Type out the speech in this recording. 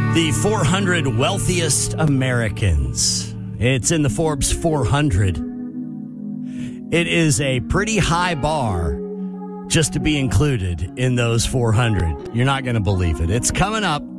The 400 wealthiest Americans. It's in the Forbes 400. It is a pretty high bar just to be included in those 400. You're not going to believe it. It's coming up.